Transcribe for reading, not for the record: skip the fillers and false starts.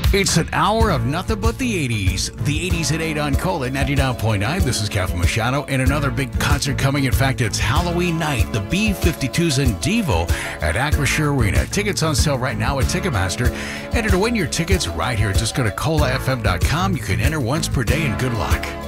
It's an hour of nothing but the 80s. The 80s at 8 on Cola 99.9. This is Kevin Machado, and another big concert coming. In fact, it's Halloween night. The B-52s and Devo at Acrisure Arena. Tickets on sale right now at Ticketmaster. Enter to win your tickets right here. Just go to colafm.com. You can enter once per day, and good luck.